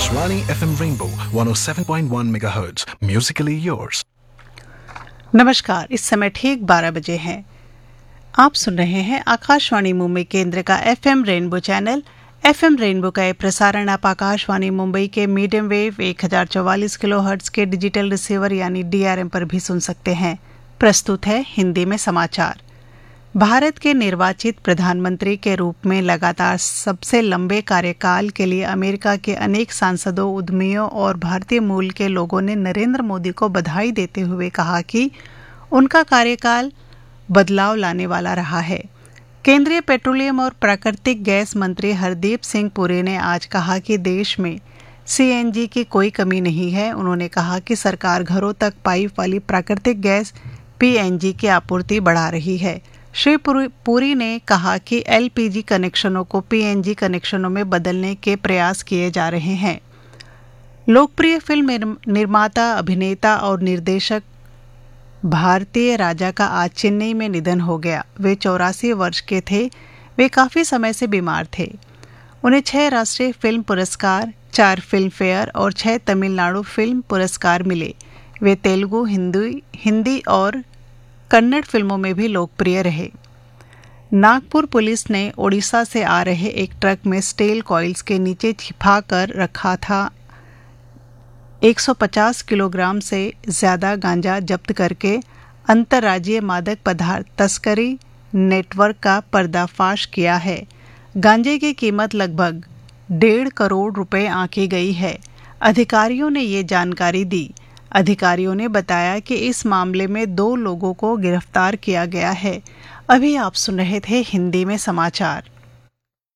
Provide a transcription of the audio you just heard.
Akashvani FM Rainbow 107.1 MHz. Musically yours. नमस्कार। इस समय ठीक 12 बजे हैं। आप सुन रहे हैं आकाशवाणी मुंबई केंद्र का FM rainbow channel. FM rainbow का ये प्रसारण आप आकाशवाणी मुंबई के मीडियम वेव 1044 किलोहर्ट्ज के डिजिटल रिसीवर यानी DRM पर भी सुन सकते हैं। प्रस्तुत है हिंदी में समाचार। भारत के निर्वाचित प्रधानमंत्री के रूप में लगातार सबसे लंबे कार्यकाल के लिए अमेरिका के अनेक सांसदों, उद्यमियों और भारतीय मूल के लोगों ने नरेंद्र मोदी को बधाई देते हुए कहा कि उनका कार्यकाल बदलाव लाने वाला रहा है। केंद्रीय पेट्रोलियम और प्राकृतिक गैस मंत्री हरदीप सिंह पुरी ने आज कहा कि देश में CNG की कोई कमी नहीं है। उन्होंने कहा कि सरकार घरों तक पाइप वाली प्राकृतिक गैस PNG की आपूर्ति बढ़ा रही है। श्री पुरी ने कहा कि LPG कनेक्शनों को PNG कनेक्शनों में बदलने के प्रयास किए जा रहे हैं। लोकप्रिय फिल्म निर्माता, अभिनेता और निर्देशक भारतीय राजा का आज चेन्नई में निधन हो गया। वे 84 वर्ष के थे। वे काफ़ी समय से बीमार थे। उन्हें 6 राष्ट्रीय फिल्म पुरस्कार, 4 फिल्म फेयर और 6 तमिलनाडु फिल्म पुरस्कार मिले। वे तेलुगु, हिंदी और कन्नड़ फिल्मों में भी लोकप्रिय रहे। नागपुर पुलिस ने ओडिशा से आ रहे एक ट्रक में स्टील कॉइल्स के नीचे छिपा कर रखा था 150 किलोग्राम से ज़्यादा गांजा जब्त करके अंतर्राज्यीय मादक पदार्थ तस्करी नेटवर्क का पर्दाफाश किया है। गांजे की कीमत लगभग 1.5 करोड़ रुपए आंकी गई है। अधिकारियों ने ये जानकारी दी। अधिकारियों ने बताया कि इस मामले में 2 लोगों को गिरफ्तार किया गया है। अभी आप सुन रहे थे हिंदी में समाचार।